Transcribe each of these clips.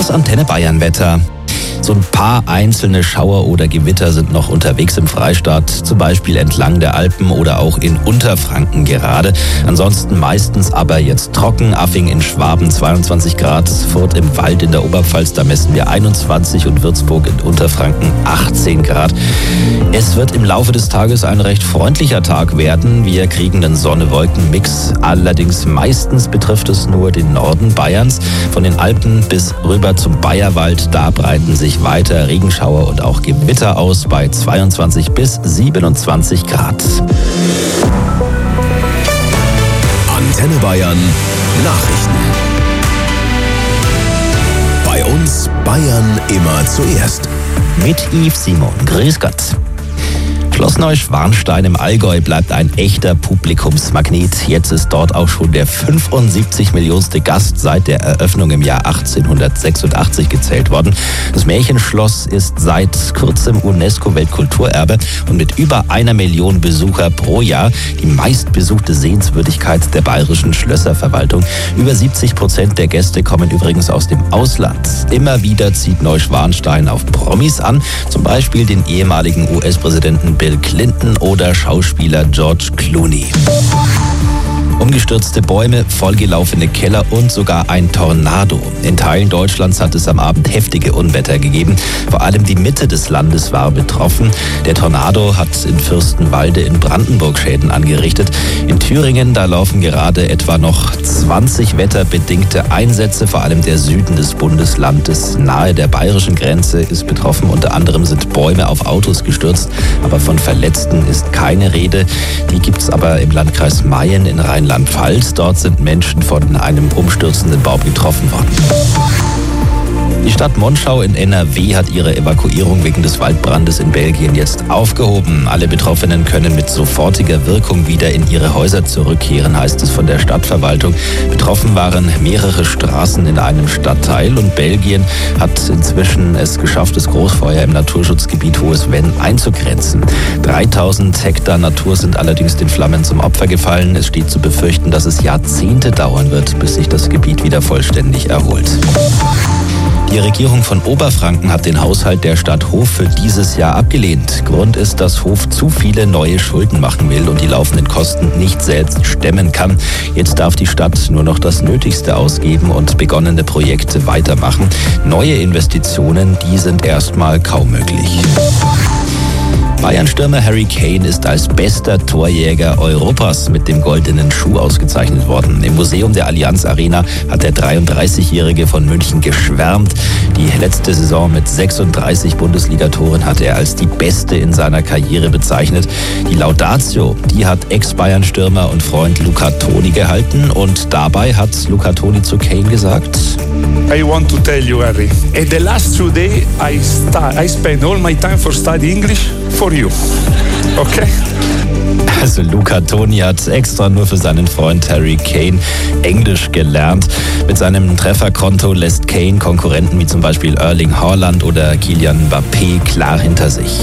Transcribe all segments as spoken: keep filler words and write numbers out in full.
Das Antenne Bayern Wetter. So ein paar einzelne Schauer oder Gewitter sind noch unterwegs im Freistaat, zum Beispiel entlang der Alpen oder auch in Unterfranken gerade. Ansonsten meistens aber jetzt trocken. Affing in Schwaben zweiundzwanzig Grad, Furth im Wald in der Oberpfalz, da messen wir einundzwanzig und Würzburg in Unterfranken achtzehn Grad. Es wird im Laufe des Tages ein recht freundlicher Tag werden. Wir kriegen einen Sonne-Wolken-Mix. Allerdings meistens betrifft es nur den Norden Bayerns. Von den Alpen bis rüber zum Bayerwald, da breiten sich weiter Regenschauer und auch Gewitter aus bei zweiundzwanzig bis siebenundzwanzig Grad. Antenne Bayern Nachrichten. Bei uns Bayern immer zuerst. Mit Yves Simon. Grüß Gott. Schloss Neuschwanstein im Allgäu bleibt ein echter Publikumsmagnet. Jetzt ist dort auch schon der fünfundsiebzig Millionste Gast seit der Eröffnung im Jahr achtzehnhundertsechsundachtzig gezählt worden. Das Märchenschloss ist seit kurzem UNESCO-Weltkulturerbe und mit über einer Million Besucher pro Jahr die meistbesuchte Sehenswürdigkeit der bayerischen Schlösserverwaltung. Über siebzig Prozent der Gäste kommen übrigens aus dem Ausland. Immer wieder zieht Neuschwanstein auf Promis an, zum Beispiel den ehemaligen U S-Präsidenten Bill Clinton oder Schauspieler George Clooney. Umgestürzte Bäume, vollgelaufene Keller und sogar ein Tornado. In Teilen Deutschlands hat es am Abend heftige Unwetter gegeben. Vor allem die Mitte des Landes war betroffen. Der Tornado hat in Fürstenwalde in Brandenburg Schäden angerichtet. In Thüringen, da laufen gerade etwa noch zwanzig wetterbedingte Einsätze. Vor allem der Süden des Bundeslandes nahe der bayerischen Grenze ist betroffen. Unter anderem sind Bäume auf Autos gestürzt. Aber von Verletzten ist keine Rede. Die gibt es aber im Landkreis Mayen in Rheinland-Pfalz. Dort sind Menschen von einem umstürzenden Baum getroffen worden. Die Stadt Monschau in N R W hat ihre Evakuierung wegen des Waldbrandes in Belgien jetzt aufgehoben. Alle Betroffenen können mit sofortiger Wirkung wieder in ihre Häuser zurückkehren, heißt es von der Stadtverwaltung. Betroffen waren mehrere Straßen in einem Stadtteil und Belgien hat inzwischen es geschafft, das Großfeuer im Naturschutzgebiet Hohes Venn einzugrenzen. dreitausend Hektar Natur sind allerdings den Flammen zum Opfer gefallen. Es steht zu befürchten, dass es Jahrzehnte dauern wird, bis sich das Gebiet wieder vollständig erholt. Die Regierung von Oberfranken hat den Haushalt der Stadt Hof für dieses Jahr abgelehnt. Grund ist, dass Hof zu viele neue Schulden machen will und die laufenden Kosten nicht selbst stemmen kann. Jetzt darf die Stadt nur noch das Nötigste ausgeben und begonnene Projekte weitermachen. Neue Investitionen, die sind erstmal kaum möglich. Bayern-Stürmer Harry Kane ist als bester Torjäger Europas mit dem goldenen Schuh ausgezeichnet worden. Im Museum der Allianz Arena hat der dreiunddreißigjährige von München geschwärmt. Die letzte Saison mit sechsunddreißig Bundesligatoren hat er als die beste in seiner Karriere bezeichnet. Die Laudatio, die hat Ex-Bayern-Stürmer und Freund Luca Toni gehalten und dabei hat Luca Toni zu Kane gesagt: I want to tell you, Harry, at the last two days I, start, I spend all my time for study English for you. Okay? Also Luca Toni hat extra nur für seinen Freund Harry Kane Englisch gelernt. Mit seinem Trefferkonto lässt Kane Konkurrenten wie zum Beispiel Erling Haaland oder Kylian Mbappé klar hinter sich.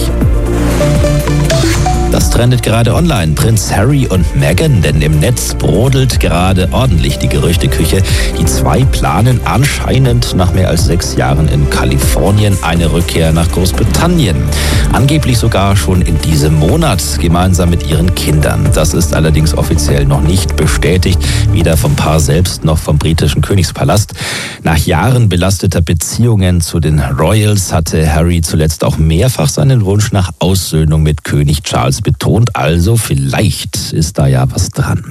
Das trendet gerade online. Prinz Harry und Meghan, denn im Netz brodelt gerade ordentlich die Gerüchteküche. Die zwei planen anscheinend nach mehr als sechs Jahren in Kalifornien eine Rückkehr nach Großbritannien. Angeblich sogar schon in diesem Monat, gemeinsam mit ihren Kindern. Das ist allerdings offiziell noch nicht bestätigt, weder vom Paar selbst noch vom britischen Königspalast. Nach Jahren belasteter Beziehungen zu den Royals hatte Harry zuletzt auch mehrfach seinen Wunsch nach Aussöhnung mit König Charles betont, also vielleicht ist da ja was dran.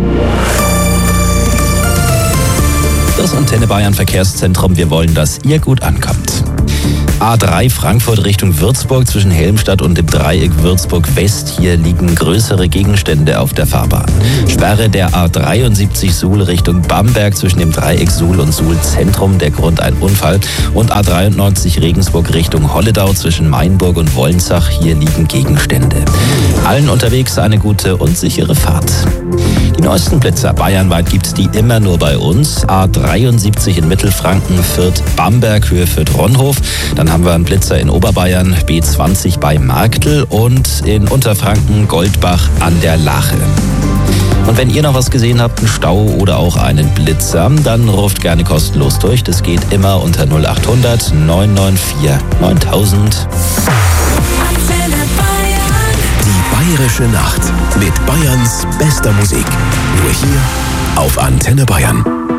Das Antenne Bayern Verkehrszentrum, wir wollen, dass ihr gut ankommt. A drei Frankfurt Richtung Würzburg zwischen Helmstadt und dem Dreieck Würzburg West. Hier liegen größere Gegenstände auf der Fahrbahn. Sperre der A dreiundsiebzig Suhl Richtung Bamberg zwischen dem Dreieck Suhl und Suhl Zentrum. Der Grund ein Unfall. Und A dreiundneunzig Regensburg Richtung Holledau zwischen Mainburg und Wolnzach. Hier liegen Gegenstände. Allen unterwegs eine gute und sichere Fahrt. Die neuesten Blitzer bayernweit gibt's die immer nur bei uns. A dreiundsiebzig in Mittelfranken, Fürth Bamberg, Höhe Fürth-Ronhof. Dann haben wir einen Blitzer in Oberbayern, B zwanzig bei Marktl und in Unterfranken Goldbach an der Lache. Und wenn ihr noch was gesehen habt, einen Stau oder auch einen Blitzer, dann ruft gerne kostenlos durch. Das geht immer unter null acht hundert neun neun vier neuntausend. Die Bayerische Nacht mit Bayerns bester Musik. Nur hier auf Antenne Bayern.